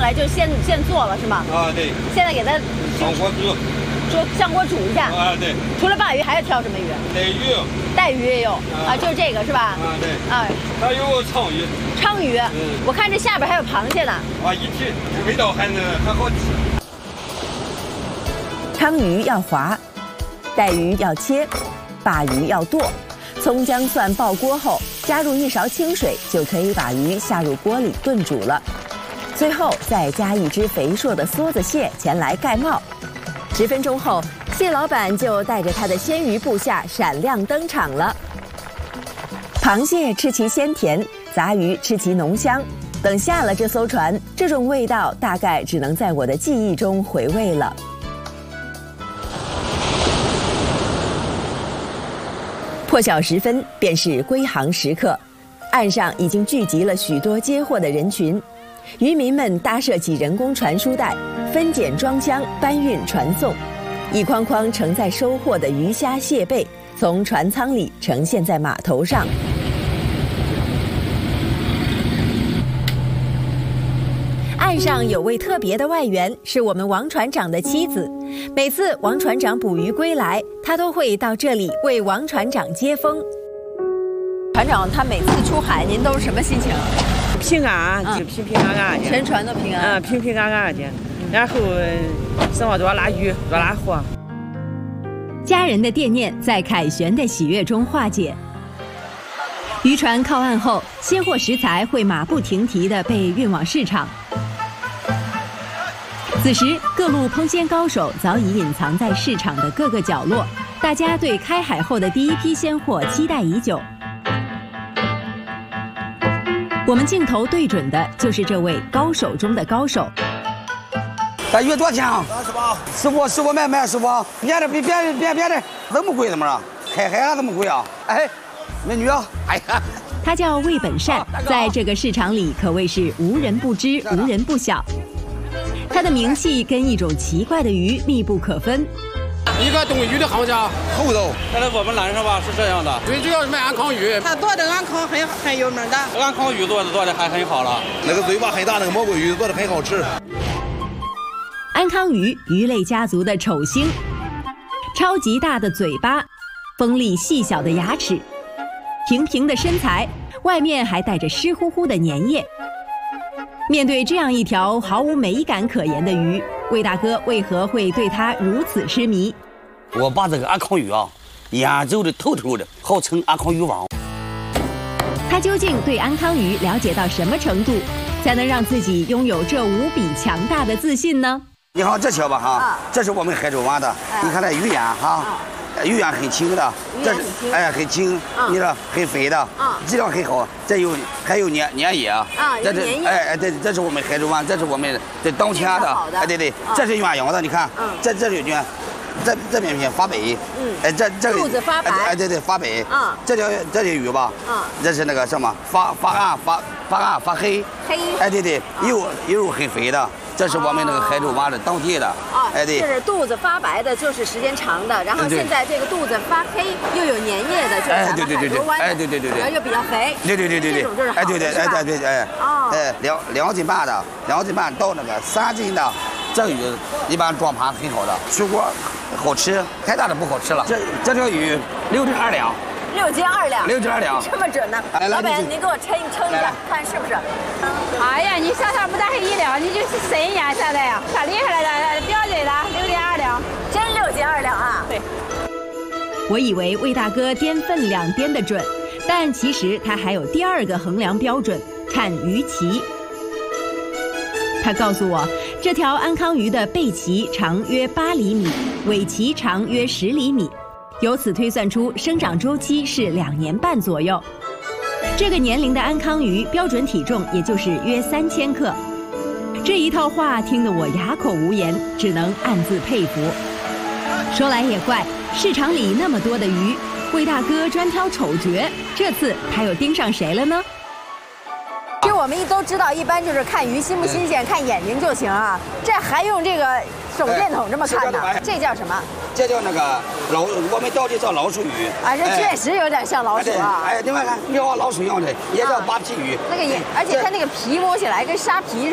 来就现做了是吗？ 啊，对。 现在给它上锅煮。 上锅煮一下。 啊，对。 除了鲅鱼还要挑什么鱼？带鱼也有啊，就是这个是吧？ 啊，对。 啊， 还有鲳鱼。 鲳鱼，我看这下边还有螃蟹呢。 啊，一体，味道很好吃。 鲳鱼要滑，带鱼要切，鲅鱼要剁。葱姜蒜爆锅后，加入1勺清水，就可以把鱼下入锅里炖煮了。最后再加一只肥硕的梭子蟹前来盖帽。10分钟后，蟹老板就带着他的鲜鱼部下闪亮登场了。螃蟹吃其鲜甜，杂鱼吃其浓香。等下了这艘船，这种味道大概只能在我的记忆中回味了。破晓时分，便是归航时刻，岸上已经聚集了许多接货的人群。渔民们搭设起人工传输带，分拣装箱，搬运传送。一筐筐盛载收获的鱼虾蟹贝，从船舱里呈现在码头上。岸上有位特别的外援，是我们王船长的妻子。每次王船长捕鱼归来，他都会到这里为王船长接风。船长，他每次出海，您都是什么心情？ 平安，就平平安安的， 全船都平安。 平平安安的，然后生活多拉鱼，多拉货。 家人的惦念在凯旋的喜悦中化解。渔船靠岸后，鲜货食材会马不停蹄地被运往市场。此时，各路烹鲜高手早已隐藏在市场的各个角落，大家对开海后的第一批鲜货期待已久。我们镜头对准的就是这位高手中的高手。 这鱼多少钱啊？15卖15，别的这么贵怎么着？开海这么贵啊？哎，美女啊，哎呀， 他叫魏本善，在这个市场里可谓是无人不知，无人不晓。他的名气跟一种奇怪的鱼密不可分。 一个冻鱼的行家， 厚道。 看来我们南上吧是这样的，最主要是卖安康鱼， 他做的安康很有名的， 安康鱼做的还很好了。 那个嘴巴很大，那个魔鬼鱼做的很好吃。 安康鱼，鱼类家族的丑星，超级大的嘴巴，锋利细小的牙齿，平平的身材，外面还带着湿乎乎的粘液。面对这样一条毫无美感可言的鱼，魏大哥为何会对它如此痴迷？ 我把这个安康鱼啊研究的透透的，号称安康鱼王。 他究竟对安康鱼了解到什么程度，才能让自己拥有这无比强大的自信呢？ 你看这条吧哈，这是我们海州湾的，你看那鱼眼哈。鱼眼很轻的，这是很轻，你说很肥的，质量很好，还有粘液啊，这是这是我们海州湾，这是我们这当天的，对，这是鸳鸯的，你看，这是鸳，这边片发白，这肚子发白， 对发白，这条鱼吧，这是那个什么发暗发黑，对，又很肥的。这是我们那个海州湾的当地的，对， 这是肚子发白的，就是时间长的，然后现在这个肚子发黑又有粘液的，就是咱们海州湾的，对，然后又比较肥，对， 这种就是好的， 对，2斤半的，2斤半到那个3斤的，这个鱼一般装盘很好的，出锅好吃，太大的不好吃了。这条鱼6斤2两。 6斤2两 ，6斤2两， 这么准呢？老板，您给我称一下，看是不是？ 哎呀，你小小不大1两，你就是深颜色的呀，可厉害了，标准的6斤2两， 真6斤2两啊？ 对。 我以为魏大哥掂分量掂得准，但其实他还有第二个衡量标准，看鱼鳍。他告诉我，这条安康鱼的背鳍长约8厘米，尾鳍长约10厘米。由此推算出生长周期是2年半左右。这个年龄的安康鱼标准体重也就是约3000克。这一套话听得我哑口无言，只能暗自佩服。说来也怪，市场里那么多的鱼，魏大哥专挑丑角，这次他又盯上谁了呢？ 其实我们都知道，一般就是看鱼新不新鲜，看眼睛就行啊。这还用这个手电筒这么看呢？这叫什么？ 这叫那个我们当地叫老鼠鱼。 这确实有点像老鼠啊。 另外看，你像老鼠一样的，也叫扒皮鱼。 那个也，而且它那个皮摸起来跟沙皮似